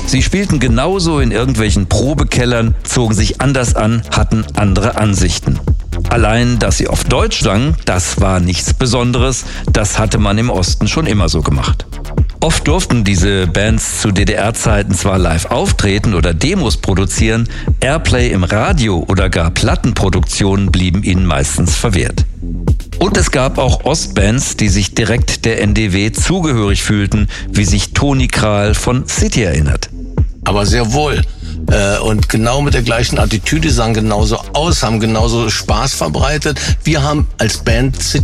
Sie spielten genauso in irgendwelchen Probekellern, zogen sich anders an, hatten andere Ansichten. Allein, dass sie auf Deutsch sangen, das war nichts Besonderes, das hatte man im Osten schon immer so gemacht. Oft durften diese Bands zu DDR-Zeiten zwar live auftreten oder Demos produzieren, Airplay im Radio oder gar Plattenproduktionen blieben ihnen meistens verwehrt. Und es gab auch Ostbands, die sich direkt der NDW zugehörig fühlten, wie sich Toni Kral von City erinnert. Aber sehr wohl. Und genau mit der gleichen Attitüde, sahen genauso aus, haben genauso Spaß verbreitet. Wir haben als Band